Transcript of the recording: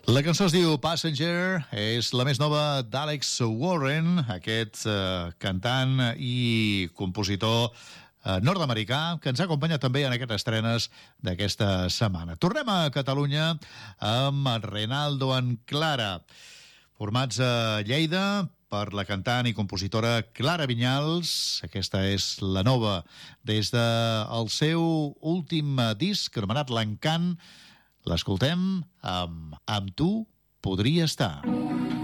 La cançó es diu Passenger, és la més nova d'Alex Warren, aquest cantant i compositor nord-americà, que ens ha acompanyat també en aquestes estrenes d'aquesta setmana. Tornem a Catalunya amb Renaldo en Clara, formats a Lleida per la cantant i compositora Clara Vinyals. Aquesta és la nova des del seu últim disc, anomenat L'Encant. L'escoltem amb tu podria estar.